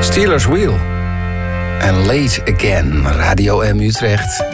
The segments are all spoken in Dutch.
Steelers Wheel. En Late Again, Radio M Utrecht.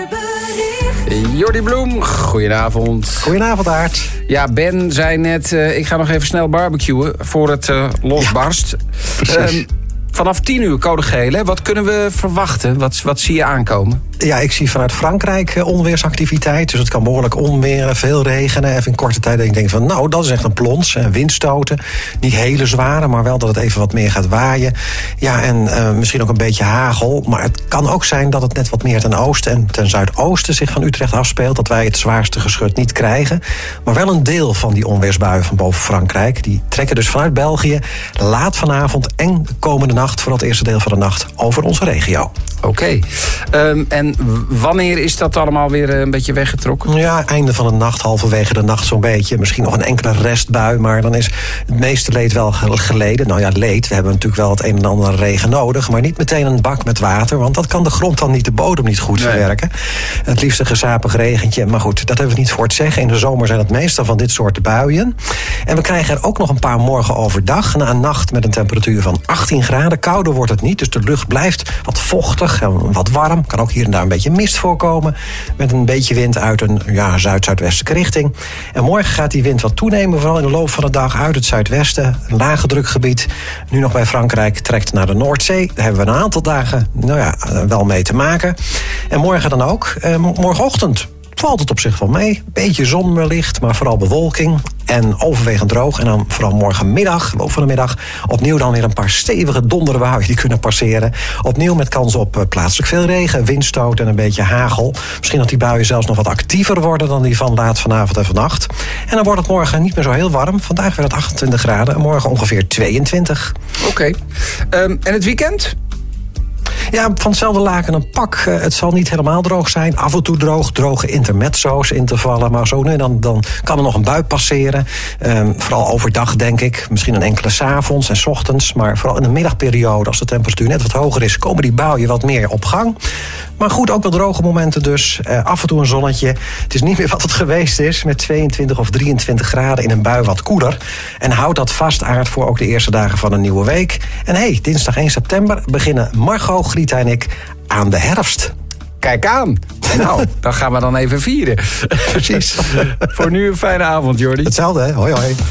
Jordi Bloem, goedenavond. Goedenavond, Aart. Ja, Ben zei net, ik ga nog even snel barbecuen voor het losbarst. Precies. Vanaf 10 uur code geel, hè? Wat kunnen we verwachten? Wat zie je aankomen? Ja, ik zie vanuit Frankrijk onweersactiviteit. Dus het kan behoorlijk onweren, veel regenen. Even in korte tijd dat ik denk van, nou, dat is echt een plons. Windstoten, niet hele zware, maar wel dat het even wat meer gaat waaien. Ja, en misschien ook een beetje hagel. Maar het kan ook zijn dat het net wat meer ten oosten en ten zuidoosten zich van Utrecht afspeelt. Dat wij het zwaarste geschut niet krijgen. Maar wel een deel van die onweersbuien van boven Frankrijk. Die trekken dus vanuit België laat vanavond en de komende nacht, vooral het eerste deel van de nacht, over onze regio. Oké. En wanneer is dat allemaal weer een beetje weggetrokken? Ja, einde van de nacht, halverwege de nacht zo'n beetje. Misschien nog een enkele restbui, maar dan is het meeste leed wel geleden. Nou ja, leed. We hebben natuurlijk wel het een en ander regen nodig, maar niet meteen een bak met water, want dat kan de grond dan niet, de bodem niet goed verwerken. Het liefst een gezapig regentje, maar goed, dat hebben we niet voor het zeggen. In de zomer zijn het meestal van dit soort buien. En we krijgen er ook nog een paar morgen overdag, na een nacht met een temperatuur van 18 graden. Kouder wordt het niet, dus de lucht blijft wat vochtig en wat warm. Kan ook hier en daar een beetje mist voorkomen, met een beetje wind uit een zuid-zuidwestelijke richting. En morgen gaat die wind wat toenemen, vooral in de loop van de dag uit het zuidwesten. Een lage drukgebied, nu nog bij Frankrijk, trekt naar de Noordzee. Daar hebben we een aantal dagen wel mee te maken. En morgen dan ook. Morgenochtend valt het op zich wel mee. Beetje zon wellicht, maar vooral bewolking. En overwegend droog. En dan vooral morgenmiddag, loop van de middag, opnieuw dan weer een paar stevige donderbuien die kunnen passeren. Opnieuw met kans op plaatselijk veel regen, windstoot en een beetje hagel. Misschien dat die buien zelfs nog wat actiever worden dan die van laat vanavond en vannacht. En dan wordt het morgen niet meer zo heel warm. Vandaag weer het 28 graden en morgen ongeveer 22. Oké. En het weekend? Ja, van hetzelfde laken een pak. Het zal niet helemaal droog zijn. Af en toe droge intermezzo's in te vallen. Maar zo nu dan kan er nog een bui passeren. Vooral overdag, denk ik. Misschien een enkele 's avonds en 's ochtends. Maar vooral in de middagperiode, als de temperatuur net wat hoger is, komen die buien wat meer op gang. Maar goed, ook wel droge momenten dus. Af en toe een zonnetje. Het is niet meer wat het geweest is, met 22 of 23 graden in een bui wat koeler. En houd dat vast, Aard, voor ook de eerste dagen van een nieuwe week. En dinsdag 1 september beginnen Margot, Grieta en ik aan de herfst. Kijk aan. Nou, dan gaan we dan even vieren. Precies. Voor nu een fijne avond, Jordi. Hetzelfde, hè? Hoi, hoi.